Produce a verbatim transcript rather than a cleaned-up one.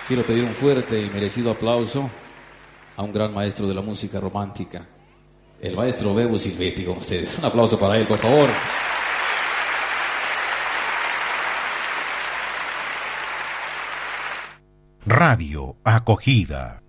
Quiero pedir un fuerte y merecido aplauso a un gran maestro de la música romántica, el maestro Bebo Silvetti, con ustedes. Un aplauso para él, por favor. Radio Acogida.